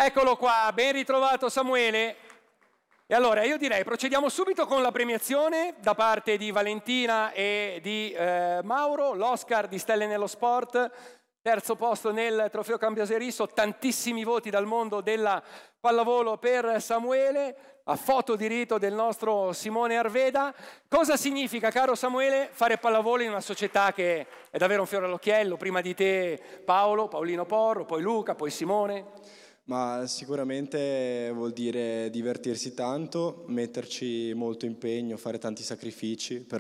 Eccolo qua, ben ritrovato Samuele. E allora io direi procediamo subito con la premiazione da parte di Valentina e di Mauro, l'Oscar di Stelle nello Sport, terzo posto nel trofeo Cambiaserisso, tantissimi voti dal mondo della pallavolo per Samuele, a fotodiritto del nostro Simone Arveda. Cosa significa, caro Samuele, fare pallavolo in una società che è davvero un fiore all'occhiello? Prima di te Paolino Porro, poi Luca, poi Simone. Ma sicuramente vuol dire divertirsi tanto, metterci molto impegno, fare tanti sacrifici,